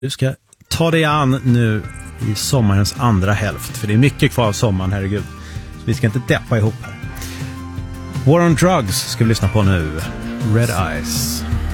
Du ska ta dig an nu i sommarens andra hälft. För det är mycket kvar av sommaren, herregud. Så vi ska inte deppa ihop här. War on Drugs ska vi lyssna på nu. Red Eyes.